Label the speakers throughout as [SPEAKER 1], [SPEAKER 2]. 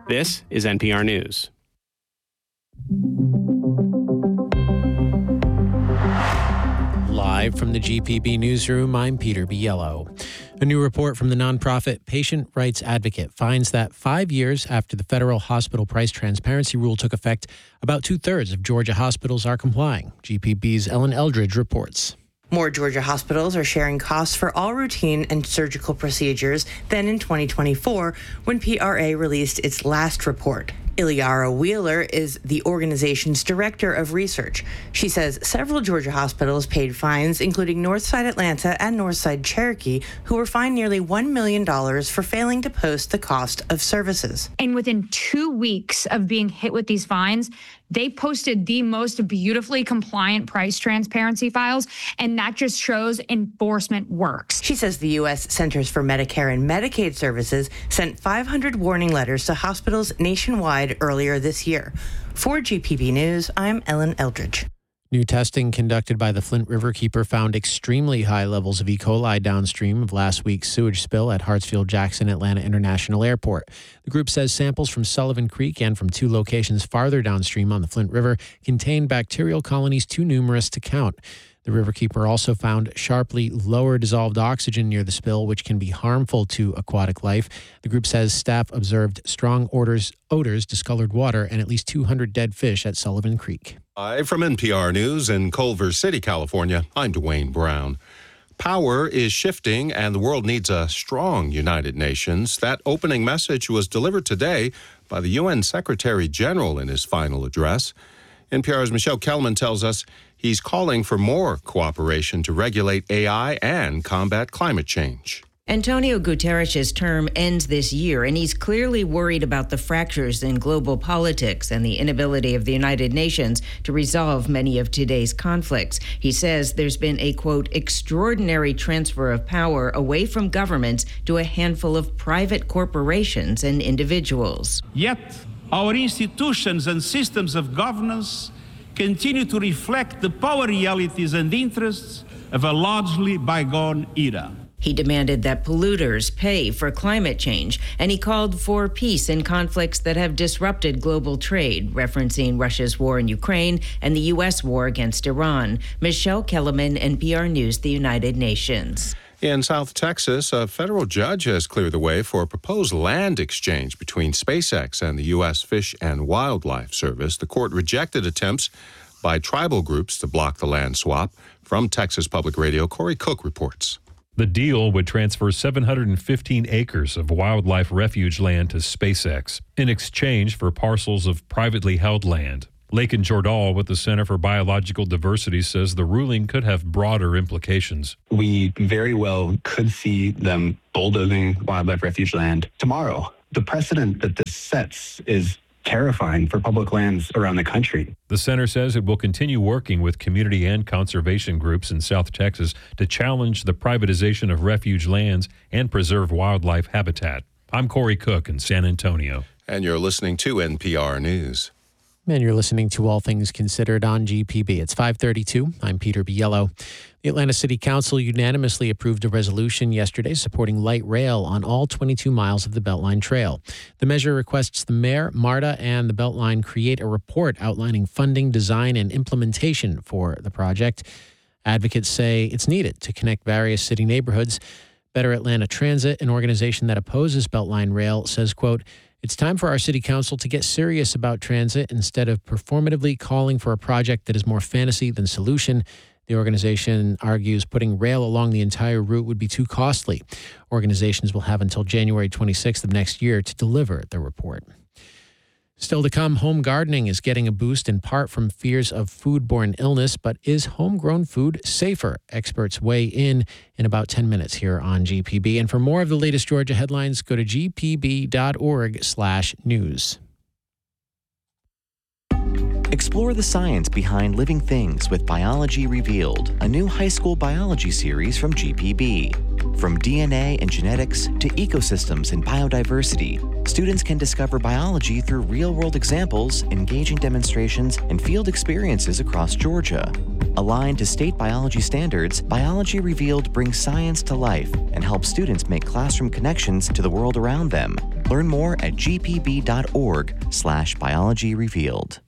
[SPEAKER 1] This is NPR News. Live from the GPB newsroom, I'm Peter Biello. A new report from the nonprofit Patient Rights Advocate finds that 5 years after the federal hospital price transparency rule took effect, about 2/3 of Georgia hospitals are complying. GPB's Ellen Eldridge reports.
[SPEAKER 2] More Georgia hospitals are sharing costs for all routine and surgical procedures than in 2024, when PRA released its last report. Iliara Wheeler is the organization's director of research. She says several Georgia hospitals paid fines, including Northside Atlanta and Northside Cherokee, who were fined nearly $1 million for failing to post the cost of services.
[SPEAKER 3] And within 2 weeks of being hit with these fines, they posted the most beautifully compliant price transparency files, and that just shows enforcement works.
[SPEAKER 2] She says the U.S. Centers for Medicare and Medicaid Services sent 500 warning letters to hospitals nationwide earlier this year. For GPB News, I'm Ellen Eldridge.
[SPEAKER 1] New testing conducted by the Flint Riverkeeper found extremely high levels of E. coli downstream of last week's sewage spill at Hartsfield-Jackson Atlanta International Airport. The group says samples from Sullivan Creek and from 2 locations farther downstream on the Flint River contained bacterial colonies too numerous to count. The Riverkeeper also found sharply lower dissolved oxygen near the spill, which can be harmful to aquatic life. The group says staff observed strong odors, discolored water, and at least 200 dead fish at Sullivan Creek.
[SPEAKER 4] Live from NPR News in Culver City, California, I'm Dwayne Brown. Power is shifting, and the world needs a strong United Nations. That opening message was delivered today by the UN Secretary General in his final address. NPR's Michelle Kellerman tells us he's calling for more cooperation to regulate AI and combat climate change.
[SPEAKER 5] Antonio Guterres' term ends this year, and he's clearly worried about the fractures in global politics and the inability of the United Nations to resolve many of today's conflicts. He says there's been a, quote, extraordinary transfer of power away from governments to a handful of private corporations and individuals.
[SPEAKER 6] Yet, our institutions and systems of governance continue to reflect the power realities and interests of a largely bygone era.
[SPEAKER 5] He demanded that polluters pay for climate change, and he called for peace in conflicts that have disrupted global trade, referencing Russia's war in Ukraine and the U.S. war against Iran. Michelle Kellerman, NPR News, the United Nations.
[SPEAKER 4] In South Texas, a federal judge has cleared the way for a proposed land exchange between SpaceX and the U.S. Fish and Wildlife Service. The court rejected attempts by tribal groups to block the land swap. From Texas Public Radio, Corey Cook reports.
[SPEAKER 7] The deal would transfer 715 acres of wildlife refuge land to SpaceX in exchange for parcels of privately held land. Lakin Jordahl with the Center for Biological Diversity says the ruling could have broader implications.
[SPEAKER 8] We very well could see them bulldozing wildlife refuge land tomorrow. The precedent that this sets is terrifying for public lands around the country.
[SPEAKER 7] The center says it will continue working with community and conservation groups in South Texas to challenge the privatization of refuge lands and preserve wildlife habitat. I'm Corey Cook in San Antonio.
[SPEAKER 4] And you're listening to NPR News.
[SPEAKER 1] And you're listening to All Things Considered on GPB. It's 5:32. I'm Peter Biello. The Atlanta City Council unanimously approved a resolution yesterday supporting light rail on all 22 miles of the Beltline Trail. The measure requests the mayor, MARTA, and the Beltline create a report outlining funding, design, and implementation for the project. Advocates say it's needed to connect various city neighborhoods. Better Atlanta Transit, an organization that opposes Beltline Rail, says, quote, "It's time for our city council to get serious about transit instead of performatively calling for a project that is more fantasy than solution." The organization argues putting rail along the entire route would be too costly. Organizations will have until January 26th of next year to deliver the report. Still to come, home gardening is getting a boost in part from fears of foodborne illness, but is homegrown food safer? Experts weigh in about 10 minutes here on GPB. And for more of the latest Georgia headlines, go to gpb.org/news.
[SPEAKER 9] Explore the science behind living things with Biology Revealed, a new high school biology series from GPB. From DNA and genetics to ecosystems and biodiversity, students can discover biology through real-world examples, engaging demonstrations, and field experiences across Georgia. Aligned to state biology standards, Biology Revealed brings science to life and helps students make classroom connections to the world around them. Learn more at gpb.org/biology revealed.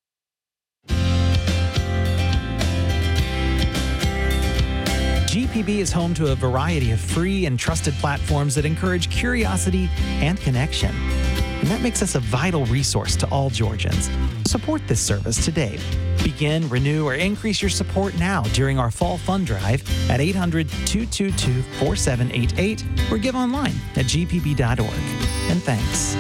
[SPEAKER 10] GPB is home to a variety of free and trusted platforms that encourage curiosity and connection. And that makes us a vital resource to all Georgians. Support this service today. Begin, renew, or increase your support now during our fall fund drive at 800-222-4788 or give online at gpb.org. And thanks.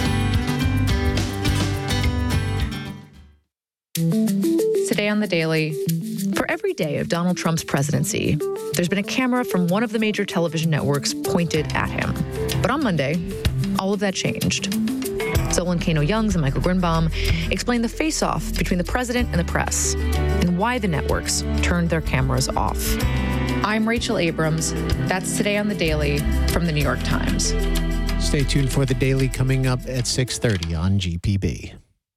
[SPEAKER 11] Today on The Daily, for every day of Donald Trump's presidency, there's been a camera from one of the major television networks pointed at him. But on Monday, all of that changed. Zolan Kano-Youngs and Michael Grinbaum explain the face-off between the president and the press and why the networks turned their cameras off. I'm Rachel Abrams. That's Today on The Daily from The New York Times.
[SPEAKER 1] Stay tuned for The Daily coming up at 6:30 on GPB.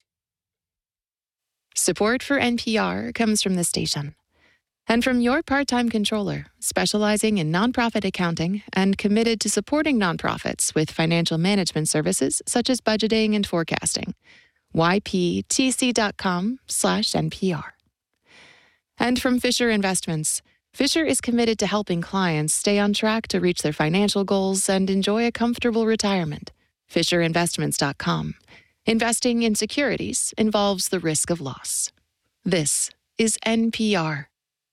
[SPEAKER 12] Support for NPR comes from the station and from your part-time controller, specializing in nonprofit accounting and committed to supporting nonprofits with financial management services such as budgeting and forecasting. yptc.com/NPR. And from Fisher Investments. Fisher is committed to helping clients stay on track to reach their financial goals and enjoy a comfortable retirement. FisherInvestments.com. Investing in securities involves the risk of loss. This is NPR.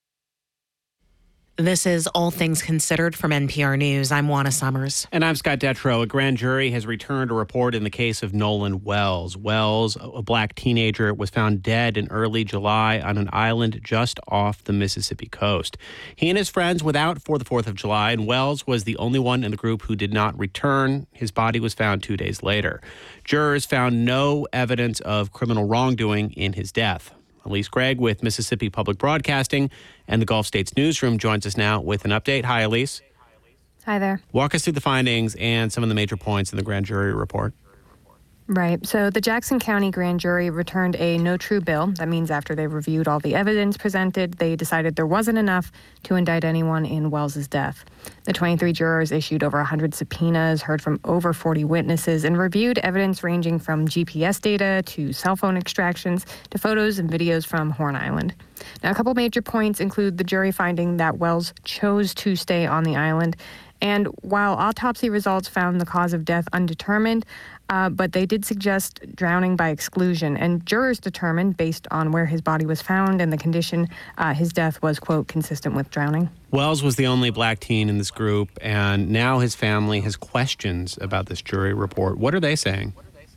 [SPEAKER 13] This is All Things Considered from NPR News. I'm Juana Summers.
[SPEAKER 14] And I'm Scott Detrow. A grand jury has returned a report in the case of Nolan Wells. Wells, a black teenager, was found dead in early July on an island just off the Mississippi coast. He and his friends were out for the 4th of July, and Wells was the only one in the group who did not return. His body was found 2 days later. Jurors found no evidence of criminal wrongdoing in his death. Elise Gregg with Mississippi Public Broadcasting and the Gulf States Newsroom joins us now with an update. Hi, Elise.
[SPEAKER 15] Hi there.
[SPEAKER 14] Walk us through the findings and some of the major points in the grand jury report.
[SPEAKER 15] Right. So the Jackson County grand jury returned a no true bill. That means after they reviewed all the evidence presented, they decided there wasn't enough to indict anyone in Wells's death. The 23 jurors issued over 100 subpoenas, heard from over 40 witnesses, and reviewed evidence ranging from GPS data to cell phone extractions to photos and videos from Horn Island. Now, a couple major points include the jury finding that Wells chose to stay on the island. And while autopsy results found the cause of death undetermined, but they did suggest drowning by exclusion. And jurors determined, based on where his body was found and the condition, his death was, quote, consistent with drowning.
[SPEAKER 14] Wells was the only black teen in this group, and now his family has questions about this jury report. What are they saying?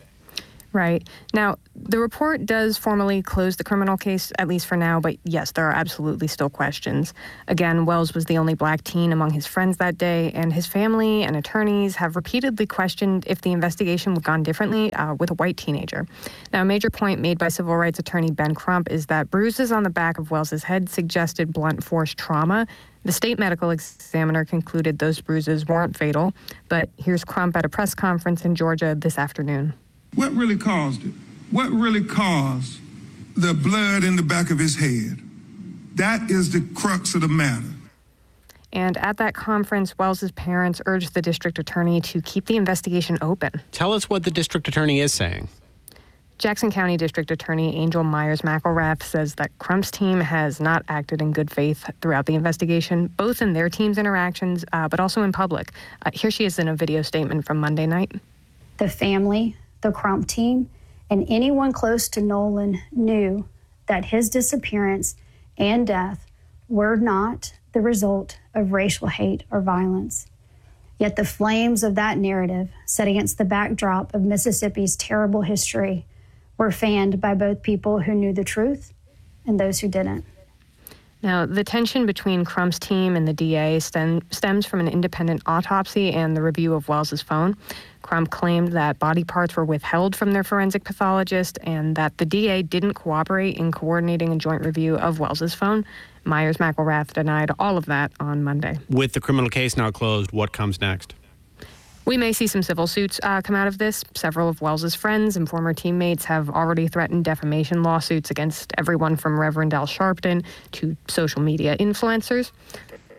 [SPEAKER 15] Right. Now, the report does formally close the criminal case, at least for now, but yes, there are absolutely still questions. Again, Wells was the only black teen among his friends that day, and his family and attorneys have repeatedly questioned if the investigation would have gone differently with a white teenager. Now, a major point made by civil rights attorney Ben Crump is that bruises on the back of Wells's head suggested blunt force trauma. The state medical examiner concluded those bruises weren't fatal, but here's Crump at a press conference in Georgia this afternoon.
[SPEAKER 16] What really caused it? What really caused the blood in the back of his head? That is the crux of the matter.
[SPEAKER 15] And at that conference, Wells's parents urged the district attorney to keep the investigation open.
[SPEAKER 14] Tell us what the district attorney is saying.
[SPEAKER 15] Jackson County District Attorney Angel Myers-McElrath says that Crump's team has not acted in good faith throughout the investigation, both in their team's interactions, but also in public. Here she is in a video statement from Monday night.
[SPEAKER 17] The family, the Crump team, and anyone close to Nolan knew that his disappearance and death were not the result of racial hate or violence. Yet the flames of that narrative, set against the backdrop of Mississippi's terrible history, were fanned by both people who knew the truth and those who didn't.
[SPEAKER 15] Now, the tension between Crump's team and the DA stems from an independent autopsy and the review of Wells's phone. Crump claimed that body parts were withheld from their forensic pathologist and that the DA didn't cooperate in coordinating a joint review of Wells's phone. Myers-McElrath denied all of that on Monday.
[SPEAKER 14] With the criminal case now closed, what comes next?
[SPEAKER 15] We may see some civil suits come out of this. Several of Wells's friends and former teammates have already threatened defamation lawsuits against everyone from Reverend Al Sharpton to social media influencers.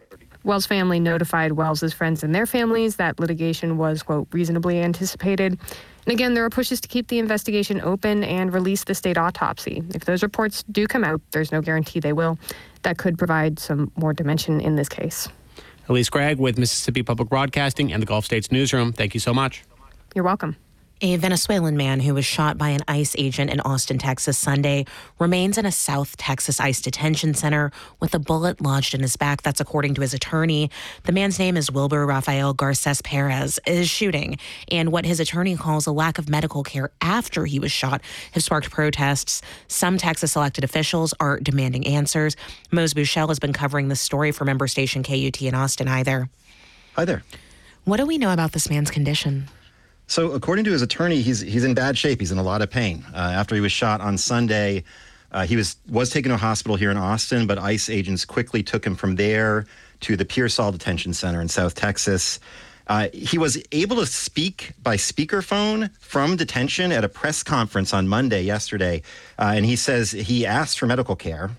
[SPEAKER 15] Wells' family notified Wells' friends and their families that litigation was, quote, reasonably anticipated. And again, there are pushes to keep the investigation open and release the state autopsy. If those reports do come out, there's no guarantee they will. That could provide some more dimension in this case.
[SPEAKER 14] Elise Gregg with Mississippi Public Broadcasting and the Gulf States Newsroom. Thank you so much.
[SPEAKER 15] You're welcome.
[SPEAKER 13] A Venezuelan man who was shot by an ICE agent in Austin, Texas Sunday remains in a South Texas ICE detention center with a bullet lodged in his back. That's according to his attorney. The man's name is Wilber Rafael Garces Perez. His shooting and what his attorney calls a lack of medical care after he was shot have sparked protests. Some Texas elected officials are demanding answers. Mose Buchel has been covering this story for member station KUT in Austin. Hi there.
[SPEAKER 18] Hi there.
[SPEAKER 13] What do we know about this man's condition?
[SPEAKER 18] So according to his attorney, he's in bad shape. He's in a lot of pain. After he was shot on Sunday, he was taken to a hospital here in Austin, but ICE agents quickly took him from there to the Pearsall Detention Center in South Texas. He was able to speak by speakerphone from detention at a press conference on Monday, yesterday, and he says he asked for medical care.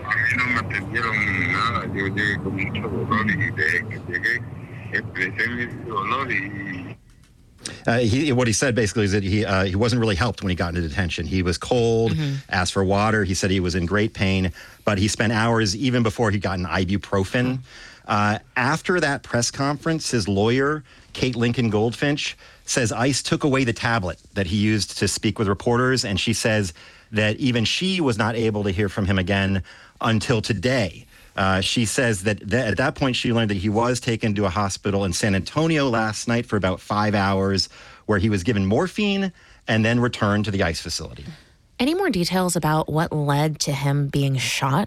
[SPEAKER 18] What he said basically is that he wasn't really helped when he got into detention. He was cold, asked for water. He said he was in great pain, but he spent hours even before he got an ibuprofen. After that press conference, his lawyer, Kate Lincoln Goldfinch, says ICE took away the tablet that he used to speak with reporters, and she says that even she was not able to hear from him again until today. She says that at that point, she learned that he was taken to a hospital in San Antonio last night for about 5 hours, where he was given morphine and then returned to the ICE facility.
[SPEAKER 13] Any more details about what led to him being shot?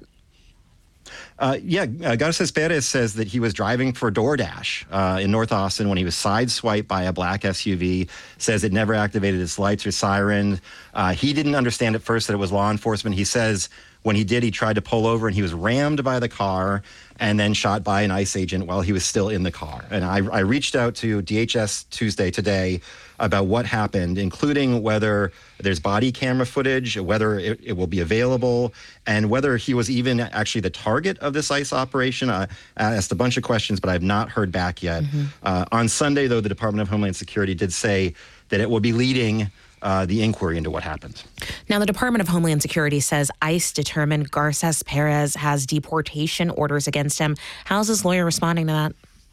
[SPEAKER 18] Garces Perez says that he was driving for DoorDash in North Austin when he was sideswiped by a black SUV, says it never activated its lights or siren. He didn't understand at first that it was law enforcement. He says when he did, he tried to pull over and he was rammed by the car and then shot by an ICE agent while he was still in the car. And I reached out to DHS Tuesday today about what happened, including whether there's body camera footage, whether it will be available, and whether he was even actually the target of this ICE operation. I asked a bunch of questions, but I have not heard back yet. On Sunday, though, the Department of Homeland Security did say that it will be leading the inquiry into what happened.
[SPEAKER 13] Now, the Department of Homeland Security says ICE determined Garces Perez has deportation orders against him. How's his lawyer responding to that?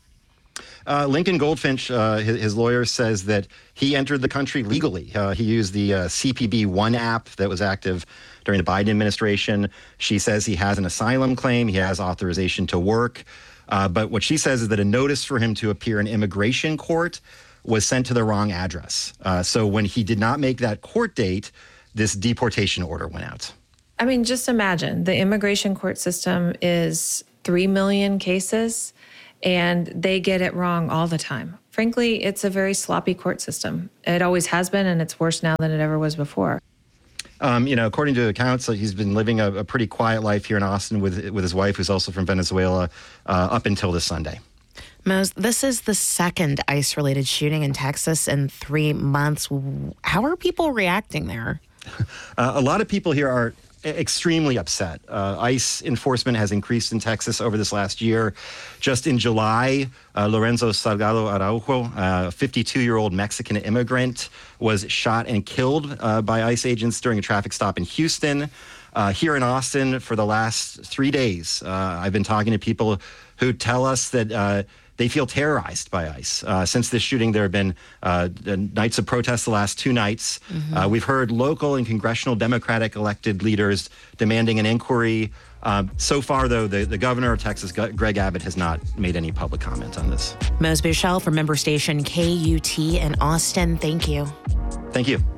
[SPEAKER 18] Lincoln Goldfinch, his lawyer, says that he entered the country legally. He used the CPB One app that was active during the Biden administration. She says he has an asylum claim. He has authorization to work. But what she says is that a notice for him to appear in immigration court was sent to the wrong address. So when he did not make that court date, this deportation order went out.
[SPEAKER 19] I mean, just imagine the immigration court system is 3 million cases, and they get it wrong all the time. Frankly, it's a very sloppy court system. It always has been, and it's worse now than it ever was before.
[SPEAKER 18] According to accounts, he's been living a pretty quiet life here in Austin with his wife, who's also from Venezuela, up until this Sunday.
[SPEAKER 13] Mose, this is the second ICE-related shooting in Texas in 3 months. How are people reacting there?
[SPEAKER 18] A lot of people here are extremely upset. ICE enforcement has increased in Texas over this last year. Just in July, Lorenzo Salgado Araujo, a 52-year-old Mexican immigrant, was shot and killed by ICE agents during a traffic stop in Houston. Here in Austin, for the last 3 days, I've been talking to people who tell us that they feel terrorized by ICE. Since this shooting, there have been nights of protest the last 2 nights. We've heard local and congressional Democratic elected leaders demanding an inquiry. So far, though, the governor of Texas, Greg Abbott, has not made any public comment on this.
[SPEAKER 13] Mose Buchel from member station KUT in Austin. Thank you.
[SPEAKER 18] Thank you.